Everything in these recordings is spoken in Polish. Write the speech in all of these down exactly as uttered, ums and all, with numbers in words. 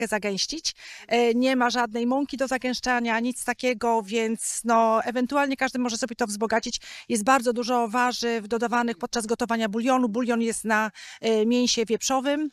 zagęścić. Nie ma żadnej mąki do zagęszczania, nic takiego, więc no, ewentualnie każdy może sobie to wzbogacić. Jest bardzo dużo warzyw dodawanych podczas gotowania bulionu. Bulion jest na mięsie wieprzowym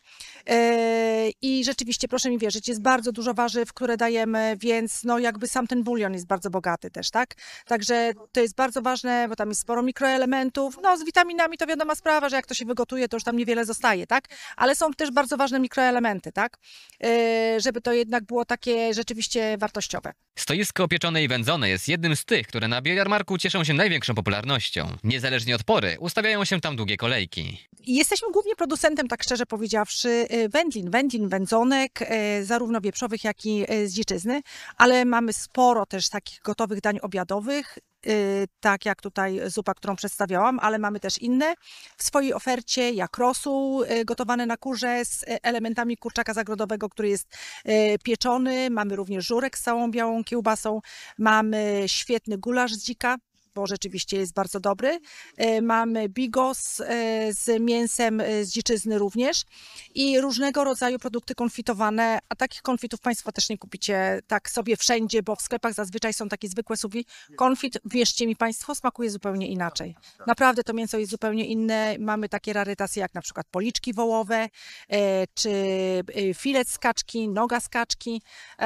i rzeczywiście, proszę mi wierzyć, jest bardzo dużo warzyw, które dajemy, więc no jakby sam ten bulion jest bardzo bogaty też, tak? Także to jest bardzo ważne, bo tam jest sporo mikroelementów. No z witaminami to wiadoma sprawa, że jak to się wygotuje, to już tam niewiele zostaje, tak? Ale są też bardzo ważne mikroelementy, tak? Żeby to jednak było takie rzeczywiście wartościowe. Stoisko pieczone i wędzone jest jednym z tych, które na biojarmarku cieszą się największą popularnością. Niezależnie od pory ustawiają się tam długie kolejki. Jesteśmy głównie producentem, tak szczerze powiedziawszy, wędlin, wędlin, wędzonek, zarówno wieprzowych, jak i z dziczyzny, ale mamy sporo też takich gotowych dań obiadowych, tak jak tutaj zupa, którą przedstawiałam, ale mamy też inne w swojej ofercie, jak rosół gotowany na kurze z elementami kurczaka zagrodowego, który jest pieczony. Mamy również żurek z całą białą kiełbasą. Mamy świetny gulasz z dzika, bo rzeczywiście jest bardzo dobry. Mamy bigos z mięsem z dziczyzny również i różnego rodzaju produkty konfitowane, a takich konfitów Państwo też nie kupicie tak sobie wszędzie, bo w sklepach zazwyczaj są takie zwykłe suwi. Konfit, wierzcie mi Państwo, smakuje zupełnie inaczej. Naprawdę to mięso jest zupełnie inne. Mamy takie rarytasy jak na przykład policzki wołowe, czy filet z kaczki, noga z kaczki,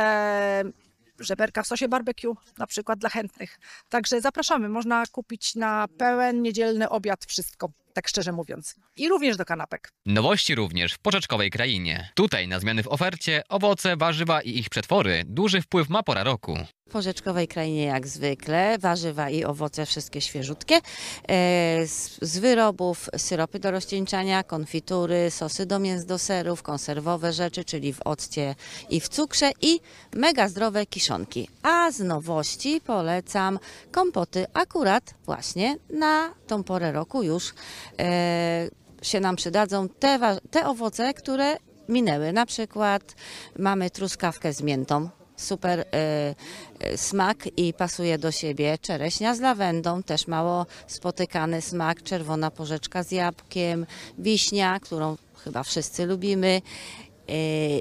żeberka w sosie barbecue, na przykład dla chętnych. Także zapraszamy, można kupić na pełen niedzielny obiad wszystko, tak szczerze mówiąc. I również do kanapek. Nowości również w porzeczkowej krainie. Tutaj na zmiany w ofercie, owoce, warzywa i ich przetwory duży wpływ ma pora roku. W porzeczkowej krainie jak zwykle, warzywa i owoce wszystkie świeżutkie, e, z, z wyrobów syropy do rozcieńczania, konfitury, sosy do mięs, do serów, konserwowe rzeczy, czyli w occie i w cukrze i mega zdrowe kiszonki. A z nowości polecam kompoty akurat właśnie na tą porę roku już e, się nam przydadzą te, te owoce, które minęły. Na przykład mamy truskawkę z miętą. Super y, y, smak i pasuje do siebie. Czereśnia z lawendą, też mało spotykany smak. Czerwona porzeczka z jabłkiem, wiśnia, którą chyba wszyscy lubimy. Y,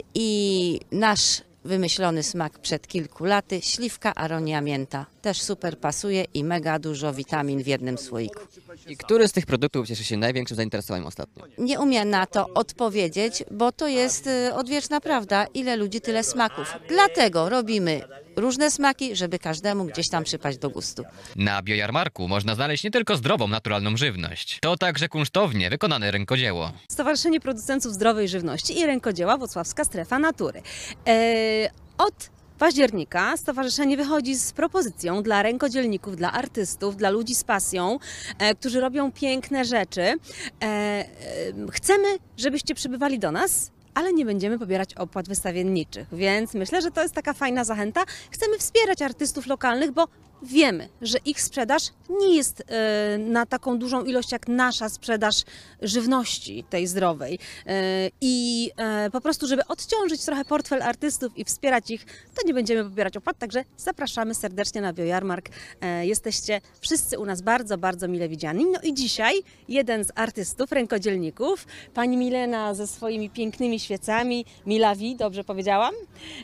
I nasz wymyślony smak przed kilku laty, śliwka, aronia, mięta. Też super pasuje i mega dużo witamin w jednym słoiku. I który z tych produktów cieszy się największym zainteresowaniem ostatnio? Nie umiem na to odpowiedzieć, bo to jest odwieczna prawda. Ile ludzi, tyle smaków. Dlatego robimy różne smaki, żeby każdemu gdzieś tam przypaść do gustu. Na biojarmarku można znaleźć nie tylko zdrową, naturalną żywność. To także kunsztownie wykonane rękodzieło. Stowarzyszenie Producentów Zdrowej Żywności i Rękodzieła Włocławska Strefa Natury. Eee, od października stowarzyszenie wychodzi z propozycją dla rękodzielników, dla artystów, dla ludzi z pasją, e, którzy robią piękne rzeczy. E, e, chcemy, żebyście przybywali do nas, ale nie będziemy pobierać opłat wystawienniczych, więc myślę, że to jest taka fajna zachęta. Chcemy wspierać artystów lokalnych, bo wiemy, że ich sprzedaż nie jest e, na taką dużą ilość jak nasza sprzedaż żywności tej zdrowej. E, I e, po prostu, żeby odciążyć trochę portfel artystów i wspierać ich, to nie będziemy pobierać opłat, także zapraszamy serdecznie na biojarmark. E, jesteście wszyscy u nas bardzo, bardzo mile widziani. No i dzisiaj jeden z artystów, rękodzielników, pani Milena ze swoimi pięknymi świecami, Milawi, dobrze powiedziałam?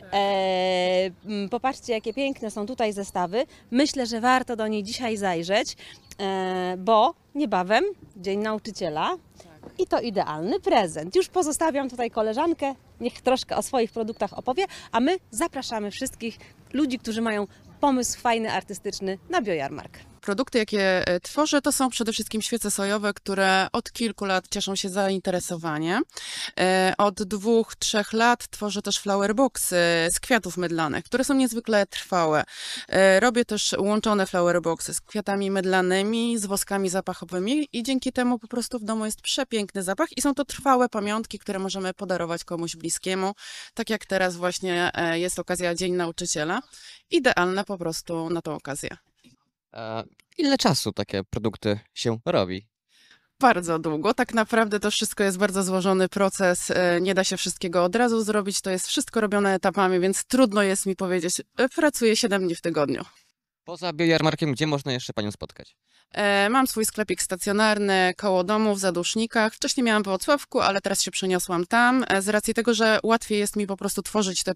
E, popatrzcie, jakie piękne są tutaj zestawy. Myślę, że warto do niej dzisiaj zajrzeć, bo niebawem Dzień Nauczyciela i to idealny prezent. Już pozostawiam tutaj koleżankę, niech troszkę o swoich produktach opowie, a my zapraszamy wszystkich ludzi, którzy mają pomysł fajny, artystyczny na biojarmark. Produkty, jakie tworzę, to są przede wszystkim świece sojowe, które od kilku lat cieszą się zainteresowaniem. Od dwóch, trzech lat tworzę też flowerboxy z kwiatów mydlanych, które są niezwykle trwałe. Robię też łączone flowerboxy z kwiatami mydlanymi, z woskami zapachowymi i dzięki temu po prostu w domu jest przepiękny zapach i są to trwałe pamiątki, które możemy podarować komuś bliskiemu. Tak jak teraz właśnie jest okazja Dzień Nauczyciela. Idealne po prostu na tą okazję. A ile czasu takie produkty się robi? Bardzo długo. Tak naprawdę to wszystko jest bardzo złożony proces. Nie da się wszystkiego od razu zrobić. To jest wszystko robione etapami, więc trudno jest mi powiedzieć. Pracuję siedem dni w tygodniu. Poza biojarmarkiem, gdzie można jeszcze Panią spotkać? E, Mam swój sklepik stacjonarny koło domu w Zadusznikach. Wcześniej miałam w Włocławku, ale teraz się przeniosłam tam, e, z racji tego, że łatwiej jest mi po prostu tworzyć te